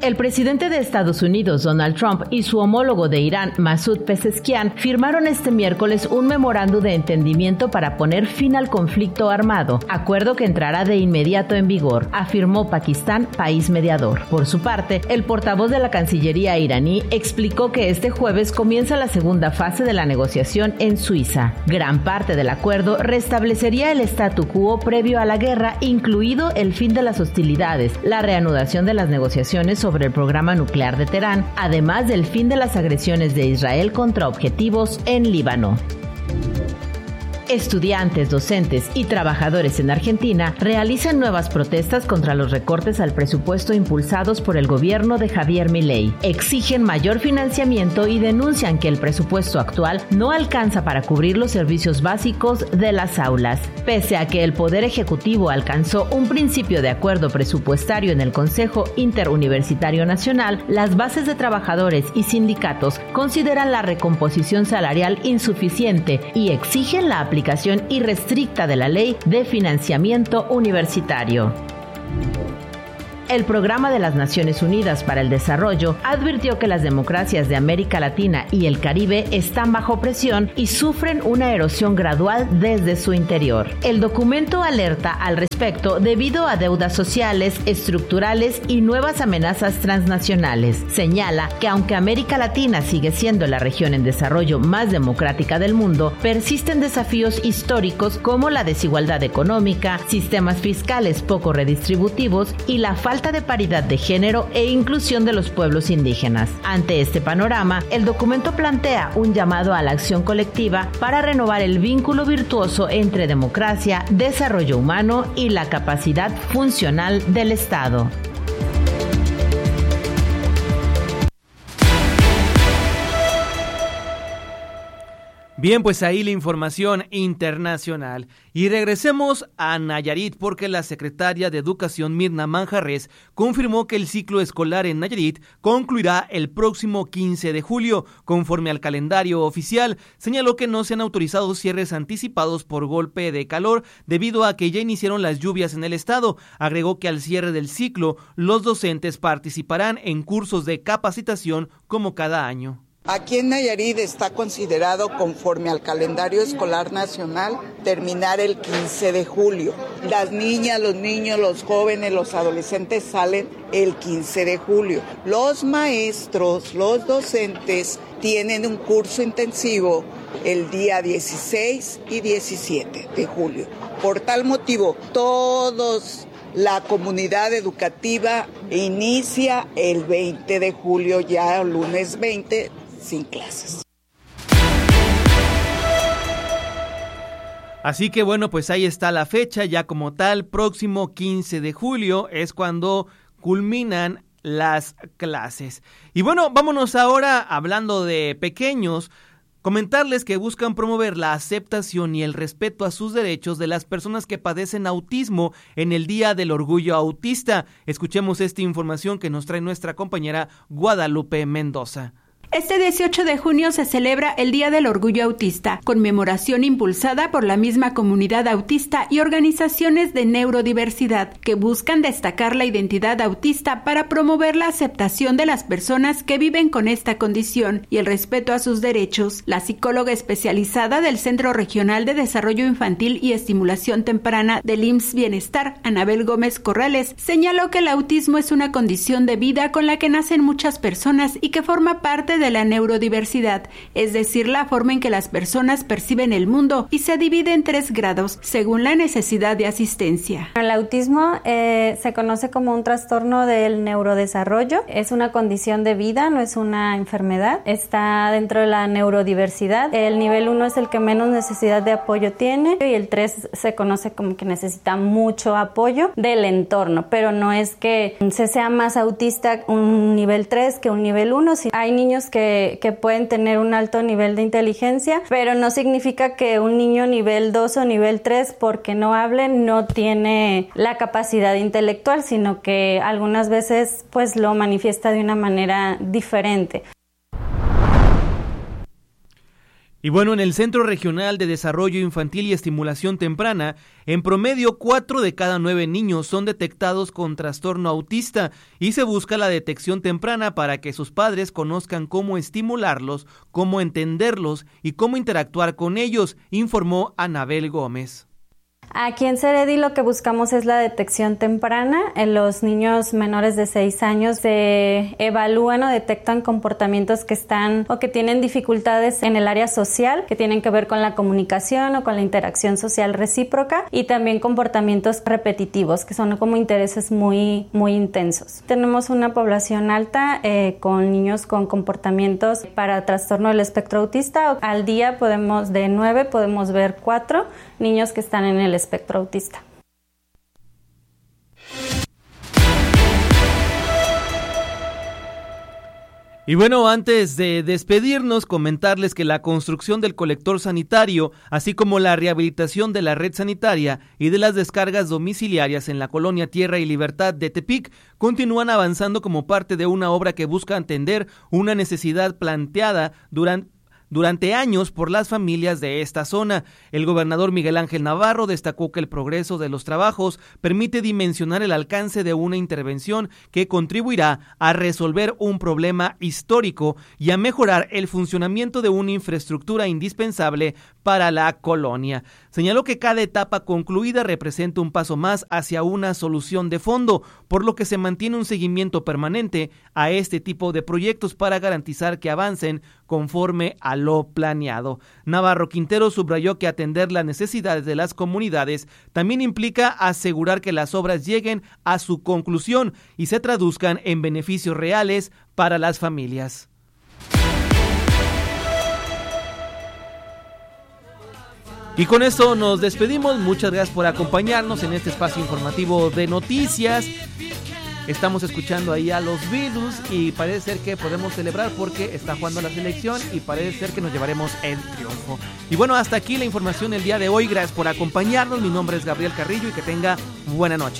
El presidente de Estados Unidos, Donald Trump, y su homólogo de Irán, Masoud Pezeshkian, firmaron este miércoles un memorándum de entendimiento para poner fin al conflicto armado, acuerdo que entrará de inmediato en vigor, afirmó Pakistán, país mediador. Por su parte, el portavoz de la Cancillería iraní explicó que este jueves comienza la segunda fase de la negociación en Suiza. Gran parte del acuerdo restablecería el statu quo previo a la guerra, incluido el fin de las hostilidades, la reanudación de las negociaciones sobre el programa nuclear de Teherán, además del fin de las agresiones de Israel contra objetivos en Líbano. Estudiantes, docentes y trabajadores en Argentina realizan nuevas protestas contra los recortes al presupuesto impulsados por el gobierno de Javier Milei. Exigen mayor financiamiento y denuncian que el presupuesto actual no alcanza para cubrir los servicios básicos de las aulas. Pese a que el Poder Ejecutivo alcanzó un principio de acuerdo presupuestario en el Consejo Interuniversitario Nacional, las bases de trabajadores y sindicatos consideran la recomposición salarial insuficiente y exigen la aplicación irrestricta de la Ley de Financiamiento Universitario. El Programa de las Naciones Unidas para el Desarrollo advirtió que las democracias de América Latina y el Caribe están bajo presión y sufren una erosión gradual desde su interior. El documento alerta al respecto debido a deudas sociales, estructurales y nuevas amenazas transnacionales. Señala que aunque América Latina sigue siendo la región en desarrollo más democrática del mundo, persisten desafíos históricos como la desigualdad económica, sistemas fiscales poco redistributivos y la falta de paridad de género e inclusión de los pueblos indígenas. Ante este panorama, el documento plantea un llamado a la acción colectiva para renovar el vínculo virtuoso entre democracia, desarrollo humano y la capacidad funcional del Estado. Bien, pues ahí la información internacional. Y regresemos a Nayarit porque la secretaria de Educación, Mirna Manjarres, confirmó que el ciclo escolar en Nayarit concluirá el próximo 15 de julio. Conforme al calendario oficial, señaló que no se han autorizado cierres anticipados por golpe de calor debido a que ya iniciaron las lluvias en el estado. Agregó que al cierre del ciclo, los docentes participarán en cursos de capacitación como cada año. Aquí en Nayarit está considerado, conforme al calendario escolar nacional, terminar el 15 de julio. Las niñas, los niños, los jóvenes, los adolescentes salen el 15 de julio. Los maestros, los docentes tienen un curso intensivo el día 16 y 17 de julio. Por tal motivo, la comunidad educativa inicia el 20 de julio, ya lunes 20, sin clases. Así que bueno, pues ahí está la fecha, ya como tal, próximo 15 de julio es cuando culminan las clases. Y bueno, vámonos ahora hablando de pequeños. Comentarles que buscan promover la aceptación y el respeto a sus derechos de las personas que padecen autismo en el Día del Orgullo Autista. Escuchemos esta información que nos trae nuestra compañera Guadalupe Mendoza. Este 18 de junio se celebra el Día del Orgullo Autista, conmemoración impulsada por la misma comunidad autista y organizaciones de neurodiversidad que buscan destacar la identidad autista para promover la aceptación de las personas que viven con esta condición y el respeto a sus derechos. La psicóloga especializada del Centro Regional de Desarrollo Infantil y Estimulación Temprana del IMSS Bienestar, Anabel Gómez Corrales, señaló que el autismo es una condición de vida con la que nacen muchas personas y que forma parte de la neurodiversidad, es decir, la forma en que las personas perciben el mundo, y se divide en 3 grados, según la necesidad de asistencia. El autismo se conoce como un trastorno del neurodesarrollo, es una condición de vida, no es una enfermedad, está dentro de la neurodiversidad. El nivel 1 es el que menos necesidad de apoyo tiene y el 3 se conoce como que necesita mucho apoyo del entorno, pero no es que se sea más autista un nivel 3 que un nivel 1, si hay niños que pueden tener un alto nivel de inteligencia, pero no significa que un niño nivel 2 o nivel 3, porque no hable, no tiene la capacidad intelectual, sino que algunas veces pues lo manifiesta de una manera diferente. Y bueno, en el Centro Regional de Desarrollo Infantil y Estimulación Temprana, en promedio 4 de cada 9 niños son detectados con trastorno autista y se busca la detección temprana para que sus padres conozcan cómo estimularlos, cómo entenderlos y cómo interactuar con ellos, informó Anabel Gómez. Aquí en Ceredi lo que buscamos es la detección temprana. En los niños menores de 6 años se evalúan o detectan comportamientos que están o que tienen dificultades en el área social, que tienen que ver con la comunicación o con la interacción social recíproca, y también comportamientos repetitivos, que son como intereses muy intensos. Tenemos una población alta con niños con comportamientos para trastorno del espectro autista. Al día de 9 podemos ver 4 niños que están en el espectro autista. Y bueno, antes de despedirnos, comentarles que la construcción del colector sanitario, así como la rehabilitación de la red sanitaria y de las descargas domiciliarias en la colonia Tierra y Libertad de Tepic, continúan avanzando como parte de una obra que busca atender una necesidad planteada durante años por las familias de esta zona. El gobernador Miguel Ángel Navarro destacó que el progreso de los trabajos permite dimensionar el alcance de una intervención que contribuirá a resolver un problema histórico y a mejorar el funcionamiento de una infraestructura indispensable para la colonia. Señaló que cada etapa concluida representa un paso más hacia una solución de fondo, por lo que se mantiene un seguimiento permanente a este tipo de proyectos para garantizar que avancen conforme a lo planeado. Navarro Quintero subrayó que atender las necesidades de las comunidades también implica asegurar que las obras lleguen a su conclusión y se traduzcan en beneficios reales para las familias. Y con esto nos despedimos. Muchas gracias por acompañarnos en este espacio informativo de noticias. Estamos escuchando ahí a los Beatles y parece ser que podemos celebrar porque está jugando la selección y parece ser que nos llevaremos el triunfo. Y bueno, hasta aquí la información del día de hoy. Gracias por acompañarnos. Mi nombre es Gabriel Carrillo y que tenga buena noche.